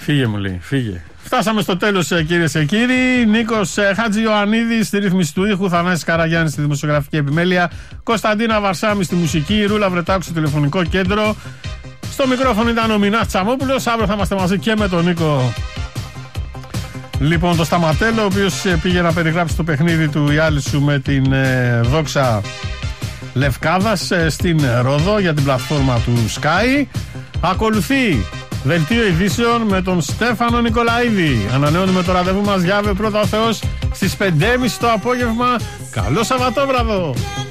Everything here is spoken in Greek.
Φύγε μου λέει, φύγε. Φτάσαμε στο τέλος, κυρίες και κύριοι. Νίκος Χατζιωαννίδης στη ρύθμιση του ήχου, Θανάσης Καραγιάννης στη δημοσιογραφική επιμέλεια, Κωνσταντίνα Βαρσάμη στη μουσική, Ρούλα Βρετάκου στο τηλεφωνικό κέντρο. Στο μικρόφωνο ήταν ο Μινάς Τσαμόπουλος. Αύριο θα είμαστε μαζί και με τον Νίκο. Λοιπόν, το Σταματέλο, ο οποίος πήγε να περιγράψει το παιχνίδι του Ιάλισσου με την Δόξα Λευκάδας στην Ρόδο για την πλατφόρμα του Sky. Ακολουθεί δελτίο ειδήσεων με τον Στέφανο Νικολαίδη. Ανανεώνουμε το ραντεβού μας για αύριο, πρώτα ο Θεός, στις 5.30 το απόγευμα. Καλό Σαββατόβραδο!